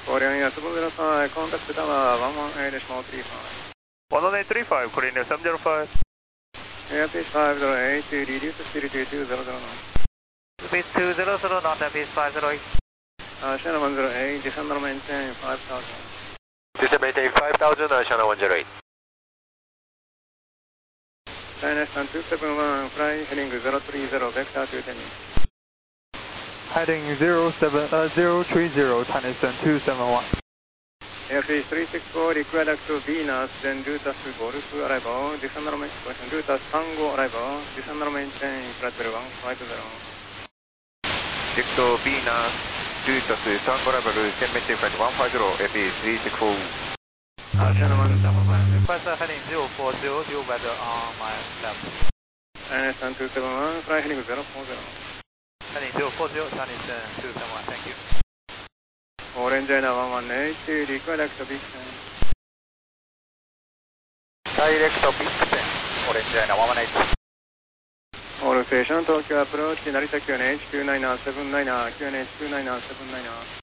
Korean Air 705, contact tower 11A-35. 11A35, Korean Air 705. Airfish 508, reduce speed to 2009. Speed 200 knot, Airfish 508. Channel 108, descend and maintain 5000. Descend maintain 5000, channel 108. China Sun 271, fly heading 030, vector to 10 minutes. Heading 030, Tennyson 271. Airfish 364, required to Venus, then do task Golf arrival, descend and maintain, do task Tango arrival, descend and maintain flight level 150. Victor Venus, Dutas, Tango Level, descend maintain flight 150, Airfish 364. Channel 175. Request heading 040, due weather on my left. China Sun 271, fly heading 040. Heading 040, Tennyson 271, thank you. Orange China 118, required to Vixen. Direct to Vixen, Orange China 118. All station, Tokyo approach, Narita QNH 29979, QNH 29979.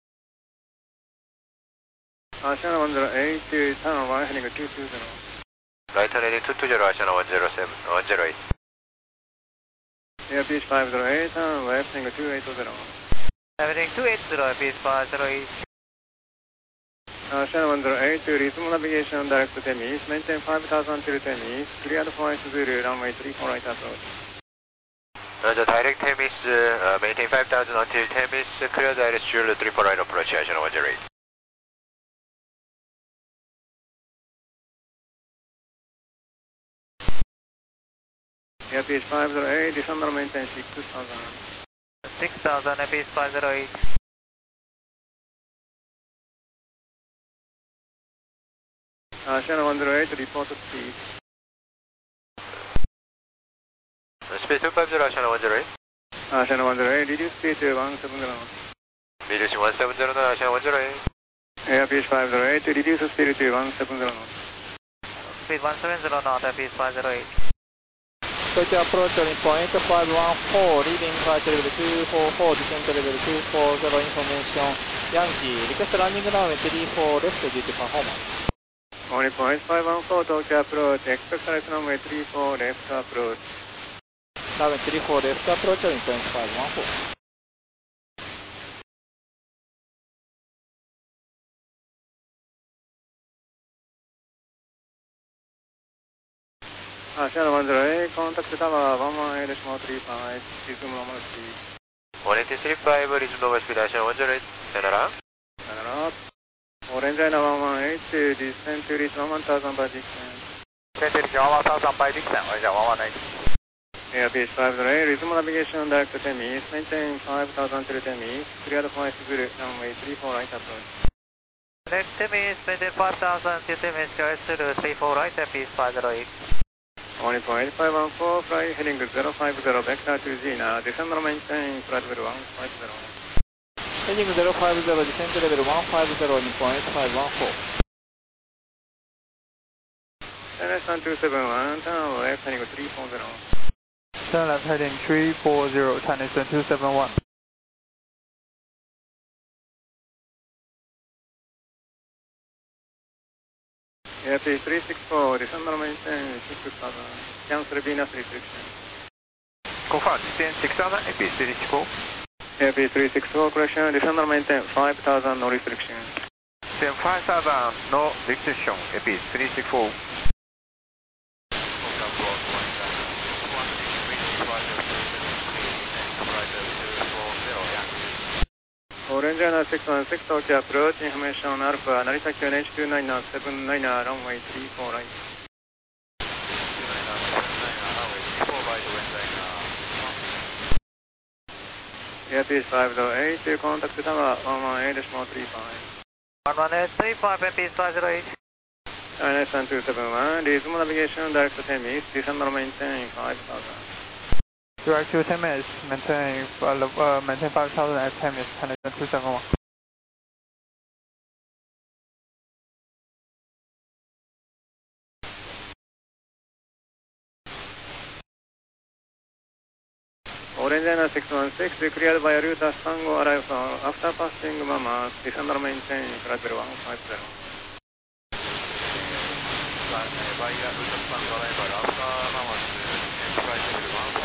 Channel 108, tunnel right heading 220. Right heading 220, channel 108. Airfish 508, tunnel left heading 280. Heading 280, Airfish 508. Channel 108, resume navigation direct to Temis, maintain 5000 till Temis, cleared for Zulu, runway 34 right approach. The direct Temis, maintain 5000 until Temis, clear direct Zulu 34 right approach, channel 108. Airfish 508, descend and maintain 6000. 6000, Airfish 508. Channel 108, report speed. Speed 250, channel 108. Channel 108, reduce speed to 170 knots. Reducing 170, channel 108. Airfish 508, reduce speed to 170 knots. Speed 170 knot, Airfish 508. Tokyo approach on point 514, leading flight level 244, descent level 240, information. Yankee, request landing runway 34 left due to performance. Only point 514, Tokyo approach, expect right runway 34 left approach. Runway 34 left approach on point 514. Channel 108, contact tower 11A-35, resume normal speed. 185, resume normal speed, channel 108. Sayonara. Sayonara. Orange China 118, descent to reach 1000 by Dixon. Descent to reach 1000 by Dixon, Orange 118. Airfish 508, resume navigation direct to Temis, maintain 5000 till Temis, cleared for Zulu, runway 34 right approach. Next Temis, maintain 5000 till Temis, choice Zulu 34 right, Airfish 508. Only point 514, fly heading 050, vector to Gina, descend and maintain flight level 150. Heading 050, descent level 150 in point 514. China Sun 271, tunnel left heading 340. Turn left heading 340, Tennyson 271. Airfish 364, descend and maintain 6000, cancel Venus restriction. Confirm, descend 6000, Airfish 364. Airfish 364, correction, descend and maintain 5000, no restriction. Descend 5000, no restriction, Airfish 364. Orange China 616, Tokyo approach, information Alpha, Narita QNH 29979, runway 34 right. Airfish 508, contact tower 11A-35. 11A-35, Airfish 508. China Sun 271, resume navigation direct to Temis, descend and maintain 5000. Direct to Temis, maintain 5000 at Temis, Tennyson 271. Lengena 616, cleared by Ruta Tango arrival after passing Mama, descend or maintain flight level 150. Via Ruta Tango arrival